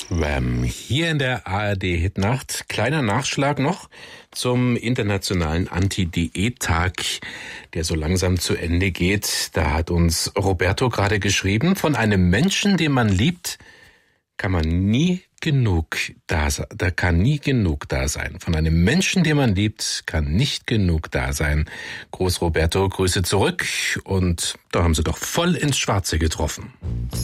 Wham! Hier in der ARD-Hitnacht. Kleiner Nachschlag noch zum internationalen Anti-Diät-Tag, der so langsam zu Ende geht. Da hat uns Roberto gerade geschrieben, von einem Menschen, den man liebt, kann man nie genug da sein. Da kann nie genug da sein. Von einem Menschen, den man liebt, kann nicht genug da sein. Groß Roberto, Grüße zurück. Und da haben Sie doch voll ins Schwarze getroffen.